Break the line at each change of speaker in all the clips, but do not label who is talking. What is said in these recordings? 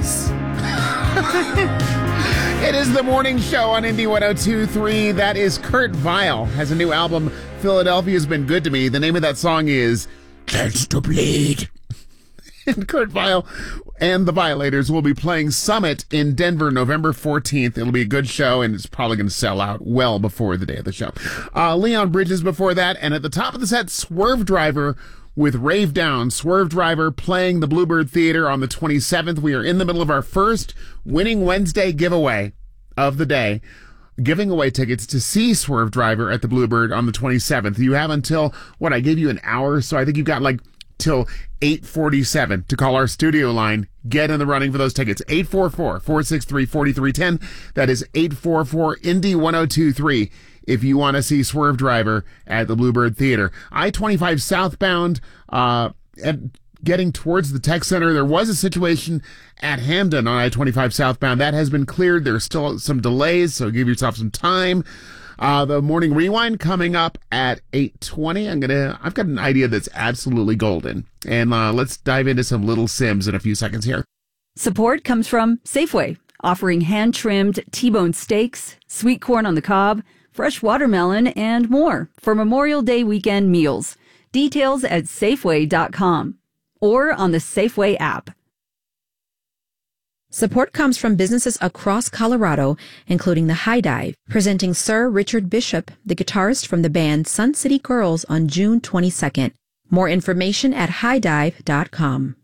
voice. It is the morning show on Indy 102.3. That is Kurt Vile. Has a new album, Philadelphia's Been Good to Me. The name of that song is Chance to Bleed. And Kurt Vile and the Violators will be playing Summit in Denver November 14th. It'll be a good show, and it's probably going to sell out well before the day of the show. Leon Bridges before that, and at the top of the set, Swerve Driver with Rave Down. Swerve Driver playing the Bluebird Theater on the 27th. We are in the middle of our first Winning Wednesday giveaway of the day, giving away tickets to see Swerve Driver at the Bluebird on the 27th. You have until, I gave you an hour, so I think you've got till 8:47 to call our studio line. Get in the running for those tickets. 844-463-4310. That is 844-INDY-1023 if you want to see Swerve Driver at the Bluebird Theater. I-25 southbound, getting towards the Tech Center. There was a situation at Hamden on I-25 southbound. That has been cleared. There's still some delays, so give yourself some time. The morning rewind coming up at 8:20. I've got an idea that's absolutely golden. And let's dive into some Little Sims in a few seconds here.
Support comes from Safeway, offering hand-trimmed T-bone steaks, sweet corn on the cob, fresh watermelon, and more for Memorial Day weekend meals. Details at Safeway.com or on the Safeway app.
Support comes from businesses across Colorado, including the High Dive, presenting Sir Richard Bishop, the guitarist from the band Sun City Girls, on June 22nd. More information at highdive.com.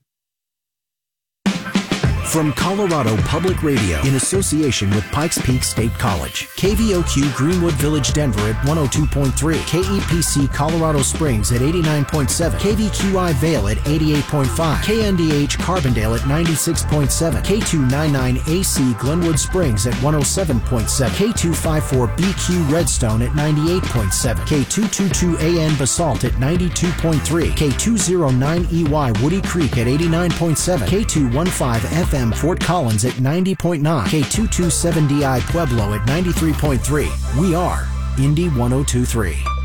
From Colorado Public Radio, in association with Pikes Peak State College, KVOQ Greenwood Village, Denver at 102.3, KEPC Colorado Springs at 89.7, KVQI Vale at 88.5, KNDH Carbondale at 96.7, K299AC Glenwood Springs at 107.7, K254BQ Redstone at 98.7, K222AN Basalt at 92.3, K209EY Woody Creek at 89.7, K215 FM Fort Collins at 90.9, K227DI Pueblo at 93.3. We are Indy 102.3.